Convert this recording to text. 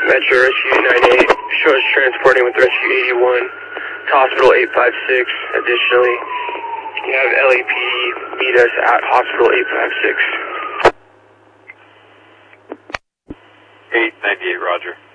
Metro Rescue 98, show us transporting with Rescue 81 to Hospital 856. Additionally, you have LAPD meet us at Hospital 856. 898, roger.